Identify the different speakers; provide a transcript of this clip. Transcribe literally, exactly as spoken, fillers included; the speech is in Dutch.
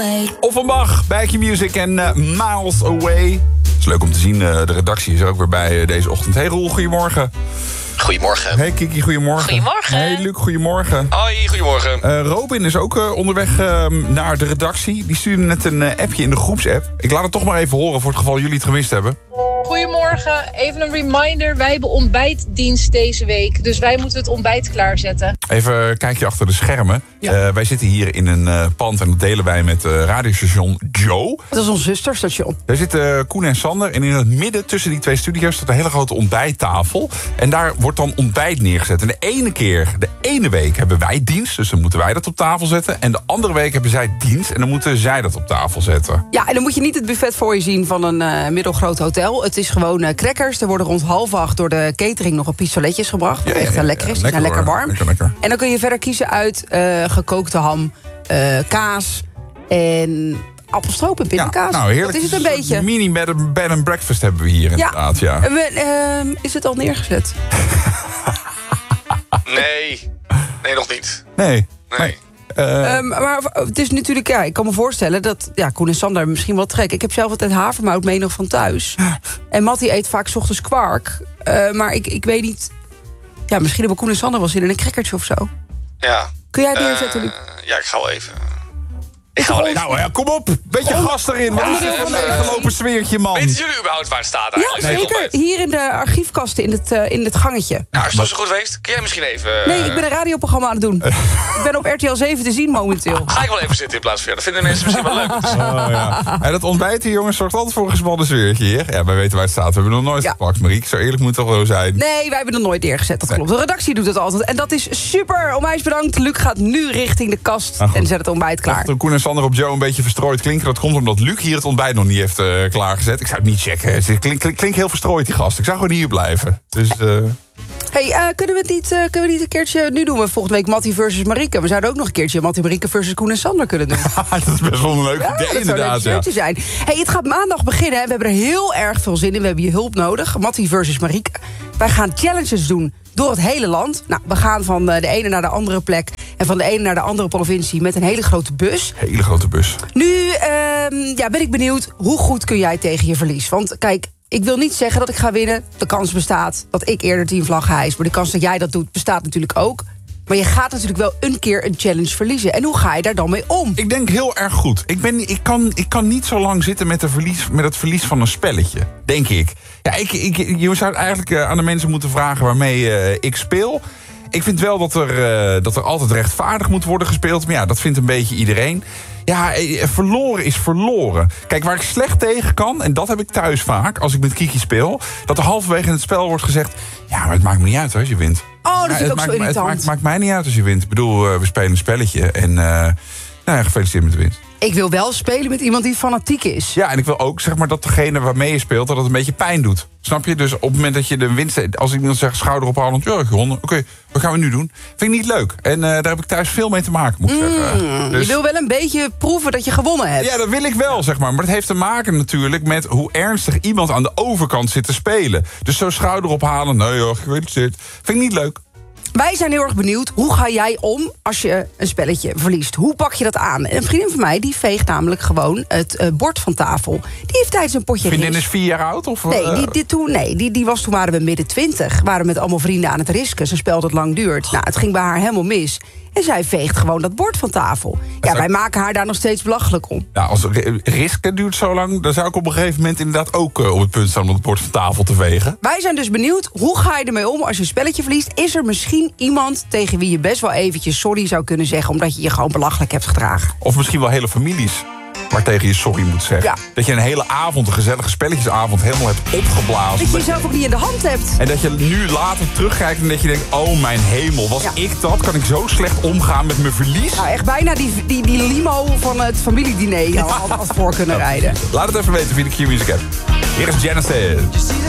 Speaker 1: Away.
Speaker 2: Offenbach, bij Q-Music en uh, Miles Away. Het is leuk om te zien, uh, de redactie is er ook weer bij uh, deze ochtend. Hey Roel, goedemorgen.
Speaker 3: Goedemorgen.
Speaker 2: Hey Kiki, goedemorgen.
Speaker 4: Goedemorgen.
Speaker 2: Hey Luc, goedemorgen.
Speaker 3: Hoi, goedemorgen.
Speaker 2: Uh, Robin is ook uh, onderweg uh, naar de redactie. Die stuurde net een uh, appje in de groepsapp. Ik laat het toch maar even horen voor het geval jullie het gemist hebben.
Speaker 5: Goedemorgen, even een reminder. Wij hebben ontbijtdienst deze week. Dus wij moeten het ontbijt klaarzetten.
Speaker 2: Even een kijkje achter de schermen.
Speaker 5: Ja.
Speaker 2: Uh, wij zitten hier in een uh, pand en dat delen wij met uh, radiostation Joe.
Speaker 4: Dat is ons zusterstation.
Speaker 2: Daar zitten uh, Koen en Sander. En in het midden tussen die twee studio's staat een hele grote ontbijttafel. En daar wordt dan ontbijt neergezet. En de ene keer, de ene week hebben wij dienst. Dus dan moeten wij dat op tafel zetten. En de andere week hebben zij dienst. En dan moeten zij dat op tafel zetten.
Speaker 4: Ja, en dan moet je niet het buffet voor je zien van een uh, middelgroot hotel. Het is gewoon uh, crackers. Er worden rond half acht door de catering nog een pistoletjes gebracht. Wat
Speaker 2: Ja,
Speaker 4: echt
Speaker 2: ja,
Speaker 4: uh, lekker
Speaker 2: ja,
Speaker 4: is. Die
Speaker 2: lekker
Speaker 4: zijn lekker
Speaker 2: hoor.
Speaker 4: warm.
Speaker 2: Lekker, lekker.
Speaker 4: En dan kun je verder kiezen uit uh, gekookte ham, uh, kaas en appelstroop en pindakaas.
Speaker 2: Ja, nou, heerlijk.
Speaker 4: Dat is het een
Speaker 2: soort
Speaker 4: beetje.
Speaker 2: Mini bed, bed and breakfast hebben we hier inderdaad. Ja.
Speaker 4: En we, uh, is het al neergezet?
Speaker 3: Nee, nee, nog niet.
Speaker 2: Nee.
Speaker 3: Nee.
Speaker 2: Uh,
Speaker 4: Um, maar het is natuurlijk, ja, ik kan me voorstellen dat ja, Koen en Sander misschien wel trek. Ik heb zelf altijd havermout mee nog van thuis. En Mattie eet vaak 's ochtends kwark. Uh, maar ik, ik weet niet. Ja, misschien hebben Koen en Sander wel zin in een crackertje of zo.
Speaker 3: Ja.
Speaker 4: Kun jij het neerzetten, Luc?
Speaker 3: Uh, ja, ik ga wel even... Ik ga wel even...
Speaker 2: nou ja, kom op. Beetje gas erin. Wat is dit voor een meegelopen sfeertje, man?
Speaker 3: Weten jullie überhaupt waar het staat
Speaker 4: Ja,
Speaker 3: eigenlijk? Nee,
Speaker 4: zeker.
Speaker 3: klopt.
Speaker 4: Hier in de archiefkasten in het, uh, in het gangetje.
Speaker 3: Nou, als het zo goed geweest, kun jij misschien even... uh,
Speaker 4: Nee, ik ben een radioprogramma aan het doen. Ik ben op R T L zeven te zien momenteel.
Speaker 3: Ga ik wel even zitten in plaats van... Ja, dat vinden mensen misschien wel leuk.
Speaker 2: Oh, ja. En dat ontbijt hier, jongens, zorgt altijd voor een gespannen sfeertje hier. Ja, wij weten waar het staat. We hebben nog nooit
Speaker 4: Ja.
Speaker 2: gepakt, Mariek. Zo eerlijk moet het toch wel zijn.
Speaker 4: Nee, wij hebben het nooit neergezet, dat klopt. De redactie doet het altijd. En dat is super. Onwijs bedankt. Luc gaat nu richting de kast
Speaker 2: Nou, goed.
Speaker 4: en zet het ontbijt klaar.
Speaker 2: Toen Koen en Sander op Joe een beetje verstrooid klinken. Dat komt omdat Luc hier het ontbijt nog niet heeft uh, klaargezet. Ik zou het niet checken. Het klinkt klink, klink heel verstrooid, die gast. Ik zou gewoon hier blijven. Dus... Uh...
Speaker 4: Hey, uh, kunnen, we het niet, uh, kunnen we niet een keertje... Nu doen we volgende week Mattie versus Marieke. We zouden ook nog een keertje Mattie Marieke versus Koen en Sander kunnen doen.
Speaker 2: dat is best wel een leuk
Speaker 4: Ja,
Speaker 2: idee,
Speaker 4: dat zou een
Speaker 2: inderdaad.
Speaker 4: leuk
Speaker 2: Ja.
Speaker 4: shirtje zijn. Hey, het gaat maandag beginnen. Hè. We hebben er heel erg veel zin in. We hebben je hulp nodig. Mattie versus Marieke. Wij gaan challenges doen door het hele land. Nou, we gaan van de ene naar de andere plek... en van de ene naar de andere provincie met een hele grote bus.
Speaker 2: Hele grote bus.
Speaker 4: Nu uh, ja, ben ik benieuwd, hoe goed kun jij tegen je verlies? Want kijk, ik wil niet zeggen dat ik ga winnen. De kans bestaat dat ik eerder tien vlaggen hijs. Maar de kans dat jij dat doet, bestaat natuurlijk ook. Maar je gaat natuurlijk wel een keer een challenge verliezen. En hoe ga je daar dan mee om?
Speaker 2: Ik denk heel erg goed. Ik, ben, ik, kan, ik kan niet zo lang zitten met, de verlies, met het verlies van een spelletje. Denk ik. Ja, ik, ik je zou eigenlijk uh, aan de mensen moeten vragen waarmee uh, ik speel. Ik vind wel dat er, uh, dat er altijd rechtvaardig moet worden gespeeld. Maar ja, dat vindt een beetje iedereen. Ja, verloren is verloren. Kijk, waar ik slecht tegen kan, en dat heb ik thuis vaak... als ik met Kiki speel, dat er halverwege in het spel wordt gezegd... ja, maar het maakt me niet uit als je wint.
Speaker 4: Oh, dat
Speaker 2: ja,
Speaker 4: vind ik ook
Speaker 2: maakt,
Speaker 4: zo irritant.
Speaker 2: Het maakt, maakt mij niet uit als je wint. Ik bedoel, uh, we spelen een spelletje en... Uh, nou ja, gefeliciteerd met de winst.
Speaker 4: Ik wil wel spelen met iemand die fanatiek is.
Speaker 2: Ja, en ik wil ook zeg maar dat degene waarmee je speelt... dat het een beetje pijn doet. Snap je? Dus op het moment dat je de winst... als iemand zegt schouder ophalen, ja, gewonnen. Oké, okay, wat gaan we nu doen? Vind ik niet leuk. En uh, daar heb ik thuis veel mee te maken, moet ik
Speaker 4: mm,
Speaker 2: zeggen. Dus...
Speaker 4: Je wil wel een beetje proeven dat je gewonnen hebt.
Speaker 2: Ja, dat wil ik wel, zeg maar. Maar het heeft te maken natuurlijk met hoe ernstig iemand aan de overkant zit te spelen. Dus zo schouder ophalen, nee joh, gefeliciteerd. Vind ik niet leuk.
Speaker 4: Wij zijn heel erg benieuwd, hoe ga jij om als je een spelletje verliest? Hoe pak je dat aan? En een vriendin van mij, die veegt namelijk gewoon het uh, bord van tafel. Die heeft tijdens een potje
Speaker 2: Vriendin
Speaker 4: ris...
Speaker 2: is vier jaar oud? Of,
Speaker 4: Nee,
Speaker 2: uh...
Speaker 4: die, die, toen, nee die, die was toen waren we midden twintig. Waren met allemaal vrienden aan het risken. Een spel dat lang duurt. Nou, het ging bij haar helemaal mis. En zij veegt gewoon dat bord van tafel. Ja, wij maken haar daar nog steeds belachelijk om.
Speaker 2: Ja, als risken duurt zo lang... dan zou ik op een gegeven moment inderdaad ook uh, op het punt staan... om het bord van tafel te vegen.
Speaker 4: Wij zijn dus benieuwd, hoe ga je ermee om als je een spelletje verliest? Is er misschien iemand tegen wie je best wel eventjes sorry zou kunnen zeggen... omdat je je gewoon belachelijk hebt gedragen?
Speaker 2: Of misschien wel hele families waar tegen je sorry moet zeggen.
Speaker 4: Ja.
Speaker 2: Dat je een hele avond, een gezellige spelletjesavond... helemaal hebt opgeblazen.
Speaker 4: Dat je jezelf ook niet in de hand hebt.
Speaker 2: En dat je nu later terugkijkt en dat je denkt... oh mijn hemel, was
Speaker 4: Ja.
Speaker 2: ik dat? Kan ik zo slecht omgaan met mijn verlies?
Speaker 4: Nou, echt bijna die, die, die limo van het familiediner had als voor kunnen rijden.
Speaker 2: Laat het even weten via de Q-Music app. Hier is Genesis.